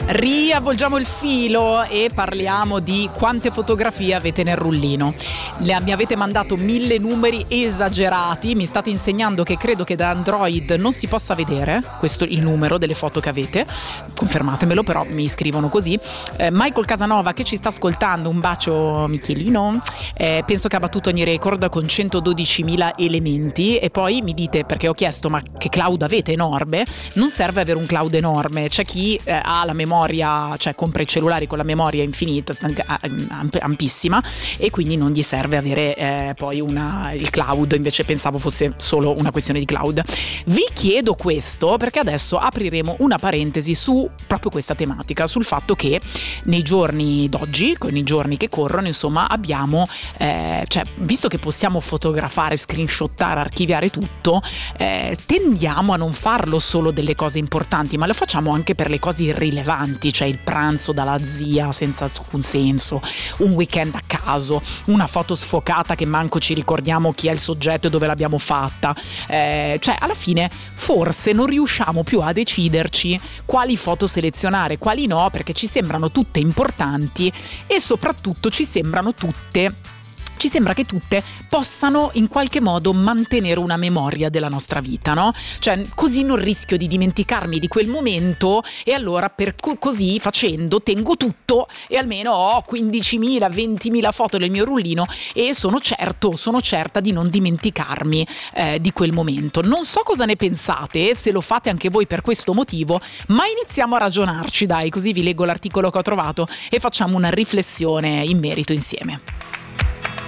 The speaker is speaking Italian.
Riavvolgiamo il filo e parliamo di quante fotografie avete nel rullino. Mi avete mandato 1000 numeri esagerati, mi state insegnando che credo che da Android non si possa vedere questo il numero delle foto che avete, confermatemelo, però mi scrivono così. Michael Casanova che ci sta ascoltando, un bacio Michelino, penso che ha battuto ogni record con 112.000 elementi. E poi mi dite, perché ho chiesto ma che cloud avete enorme, non serve avere un cloud enorme, c'è chi ha la memoria, cioè compra i cellulari con la memoria infinita, ampissima, e quindi non gli serve avere poi il cloud. Invece pensavo fosse solo una questione di cloud. Vi chiedo questo perché adesso apriremo una parentesi su proprio questa tematica, sul fatto che nei giorni d'oggi, con i giorni che corrono, insomma, abbiamo cioè, visto che possiamo fotografare, screenshottare, archiviare tutto, tendiamo a non farlo solo delle cose importanti, ma lo facciamo anche per le cose irrilevanti, cioè il pranzo dalla zia senza alcun senso, un weekend a caso, una foto sfocata che manco ci ricordiamo chi è il soggetto e dove l'abbiamo fatta, cioè alla fine forse non riusciamo più a deciderci quali foto selezionare, quali no, perché ci sembrano tutte importanti e soprattutto ci sembra che tutte possano in qualche modo mantenere una memoria della nostra vita, no? Cioè, così non rischio di dimenticarmi di quel momento e allora così facendo tengo tutto e almeno ho 15.000, 20.000 foto nel mio rullino e sono certa di non dimenticarmi di quel momento. Non so cosa ne pensate, se lo fate anche voi per questo motivo, ma iniziamo a ragionarci, dai, così vi leggo l'articolo che ho trovato e facciamo una riflessione in merito insieme.